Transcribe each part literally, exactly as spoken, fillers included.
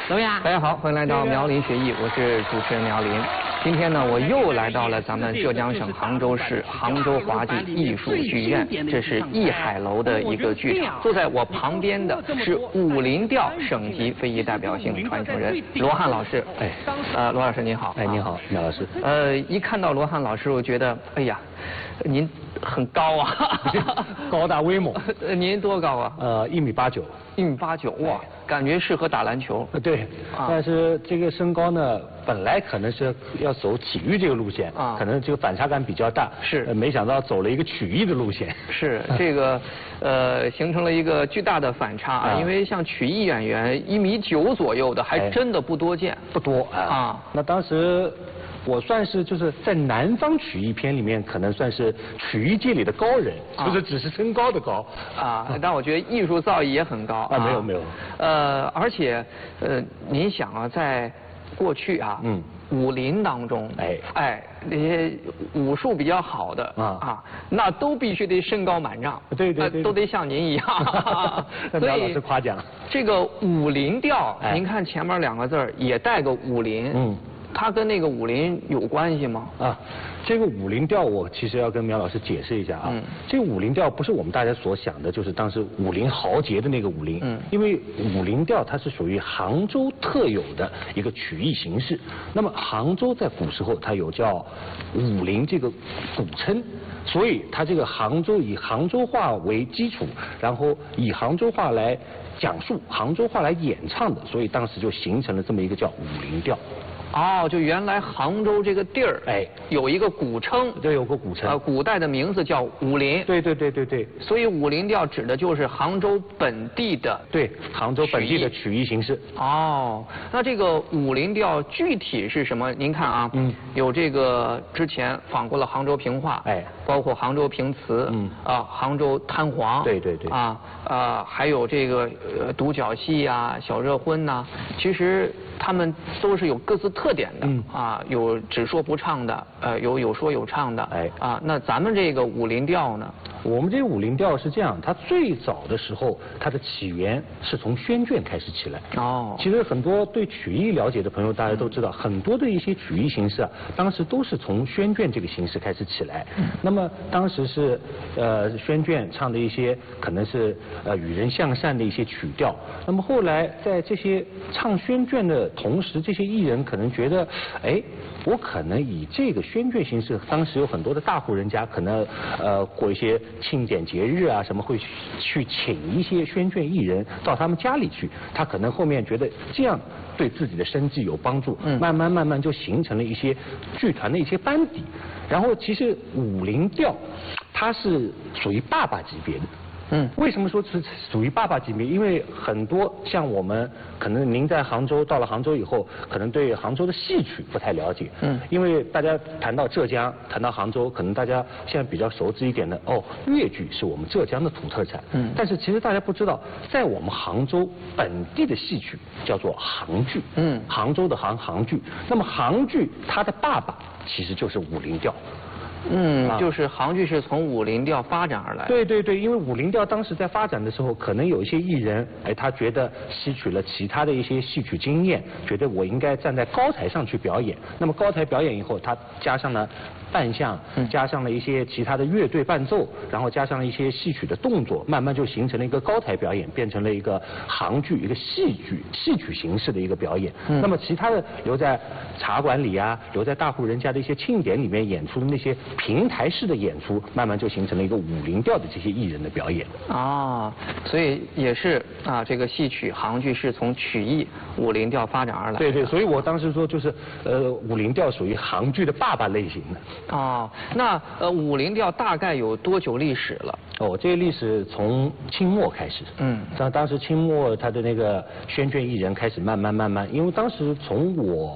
怎么样？ 大家好，欢迎来到苗林学艺，我是主持人苗林。今天呢，我又来到了咱们浙江省杭州市杭州华剧艺术剧院，这是艺海楼的一个剧场。坐在我旁边的是武林调省级非遗代表性传承人罗汉老师。哎，呃，罗老师您好。 哎，您好，苗老师。 呃，一看到罗汉老师，我觉得，哎呀，您很高啊， 高大威猛。 您多高啊？ 呃，一米八九。 一米八九，哇，感觉适合打篮球。 对，啊、但是这个身高呢，本来可能是要走体育这个路线，啊，可能这个反差感比较大。 是， 呃、没想到走了一个曲艺的路线。 是这个，呃，形成了一个巨大的反差啊，因为像曲艺演员一米九左右的还真的不多见，哎、 不多啊。啊那当时。我算是就是在南方曲艺片里面，可能算是曲艺界里的高人，啊、就是只是身高的高啊。但我觉得艺术造诣也很高啊。没有没有。 呃，而且呃，您想啊，在过去啊，嗯，武林当中，哎哎，那些武术比较好的啊啊，那都必须得身高满丈， 对对对， 都得像您一样。 所以老师夸奖。 这个武林调，哎、您看前面两个字儿也带个武林，嗯。它跟那个武林有关系吗？ 啊，这个武林调我其实要跟苗老师解释一下啊。嗯。这个武林调不是我们大家所想的，就是当时武林豪杰的那个武林。嗯。因为武林调它是属于杭州特有的一个曲艺形式。那么杭州在古时候它有叫武林这个古称，所以它这个杭州以杭州话为基础，然后以杭州话来讲述，杭州话来演唱的，所以当时就形成了这么一个叫武林调。 哦，就原来杭州这个地儿，哎，有一个古称， 对，有个古称， 呃，古代的名字叫武林。 对对对对对。 所以武林调指的就是杭州本地的， 对，杭州本地的曲艺形式。 哦，那这个武林调具体是什么？您看啊，嗯，有这个之前访过了杭州评话，哎，包括杭州评词，嗯，啊，杭州滩黄， 对对对， 啊啊，还有这个呃独角戏啊、小热婚呐，其实他们都是有各自特点的，嗯啊，有只说不唱的，呃，有有说有唱的，哎啊，那咱们这个武林调呢？ 我们这个武林调是这样，它最早的时候，它的起源是从宣卷开始起来。哦，其实很多对曲艺了解的朋友，大家都知道，很多的一些曲艺形式啊，当时都是从宣卷这个形式开始起来。嗯，那么当时是呃宣卷唱的一些可能是呃与人向善的一些曲调。那么后来在这些唱宣卷的同时，这些艺人可能觉得，哎，我可能以这个宣卷形式，当时有很多的大户人家可能呃过一些庆典节日啊什么，会去请一些宣卷艺人到他们家里去，他可能后面觉得这样对自己的生计有帮助，嗯，慢慢慢慢就形成了一些剧团的一些班底。然后其实武林调它是属于爸爸级别的。嗯，为什么说是属于爸爸级别？因为很多像我们，可能您在杭州，到了杭州以后，可能对杭州的戏曲不太了解。嗯，因为大家谈到浙江，谈到杭州，可能大家现在比较熟知一点的，哦，粤剧是我们浙江的土特产。嗯，但是其实大家不知道，在我们杭州本地的戏曲叫做杭剧。嗯，杭州的杭杭剧，那么杭剧它的爸爸其实就是武林调。 嗯，就是杭剧是从武林调发展而来。 对对对，因为武林调当时在发展的时候，可能有一些艺人，哎，他觉得吸取了其他的一些戏曲经验，觉得我应该站在高台上去表演。那么高台表演以后，他加上了扮相，加上了一些其他的乐队伴奏，然后加上了一些戏曲的动作，慢慢就形成了一个高台表演，变成了一个杭剧，一个戏剧戏曲形式的一个表演。嗯、那么其他的留在茶馆里啊，留在大户人家的一些庆典里面演出的那些平台式的演出，慢慢就形成了一个武林调的这些艺人的表演。 啊，所以也是啊，这个戏曲杭剧是从曲艺武林调发展而来。 对对，所以我当时说就是呃，武林调属于杭剧的爸爸类型的。 哦，那呃，武林调大概有多久历史了？ 哦，这个历史从清末开始。嗯，像当时清末他的那个宣卷艺人开始慢慢慢慢，因为当时从我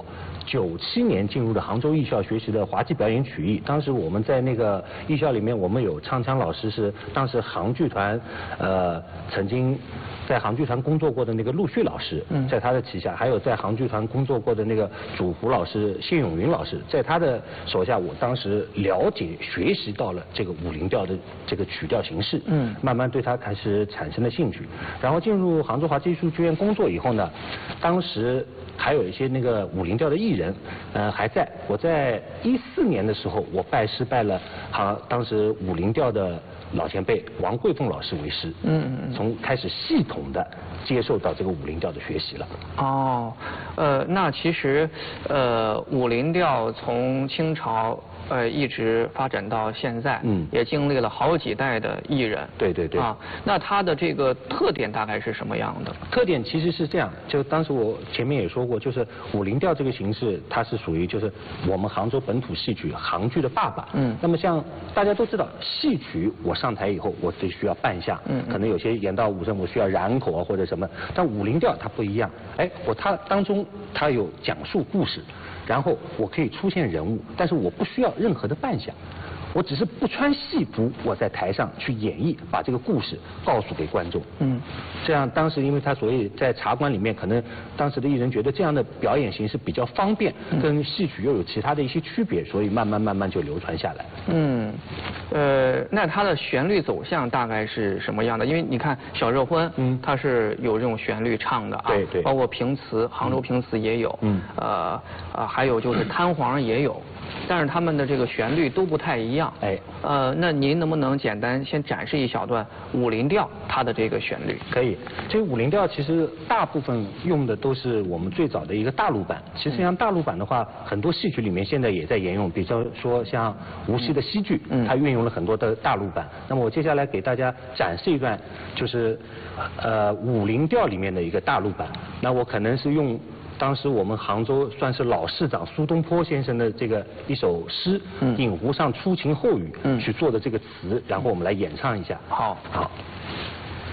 九七年进入了杭州艺校学习的滑稽表演曲艺。当时我们在那个艺校里面，我们有唱腔老师是当时杭剧团，呃，曾经在杭剧团工作过的那个陆续老师，在他的旗下，还有在杭剧团工作过的那个主胡老师谢永云老师，在他的手下，我当时了解学习到了这个五零调的这个曲调形式，嗯，慢慢对他开始产生了兴趣。然后进入杭州华剧艺术剧院工作以后呢，当时还有一些那个五零调的艺人，呃，还在。我在一四年的时候，我拜师拜了哈当时五零调的老前辈王贵凤老师为师，嗯嗯，从开始系统的接受到这个五零调的学习了。 哦，呃，那其实呃五零调从清朝呃一直发展到现在，嗯，也经历了好几代的艺人。 对对对。 啊，那它的这个特点大概是什么样的？ 特点其实是这样，就当时我前面也说过，就是五零调这个形式，它是属于就是我们杭州本土戏曲杭剧的爸爸。嗯。那么像大家都知道，戏曲我上台以后，我得需要扮相，嗯，可能有些演到武生我需要染口啊或者什么，但五零调它不一样，哎，我它当中它有讲述故事，然后我可以出现人物，但是我不需要任何的扮相。我只是不穿戏服，我在台上去演绎，把这个故事告诉给观众。嗯，这样当时因为他所以在茶馆里面，可能当时的艺人觉得这样的表演形式比较方便，嗯、跟戏曲又有其他的一些区别，所以慢慢慢慢就流传下来。 嗯，呃，那它的旋律走向大概是什么样的？因为你看小热婚，嗯，它是有这种旋律唱的啊， 对对， 包括评词，杭州评词也有，嗯，呃呃，还有就是摊黄也有。但是他们的这个旋律都不太一样，哎，呃，那您能不能简单先展示一小段五零调它的这个旋律？ 可以，这个五零调其实大部分用的都是我们最早的一个大陆版。其实像大陆版的话，很多戏曲里面现在也在沿用，比方说像无锡的戏剧，它运用了很多的大陆版。那么我接下来给大家展示一段，就是呃五零调里面的一个大陆版。那我可能是用当时我们杭州算是老市长苏东坡先生的这个一首诗《饮湖上初晴后雨》去做的这个词，然后我们来演唱一下。 好， 好。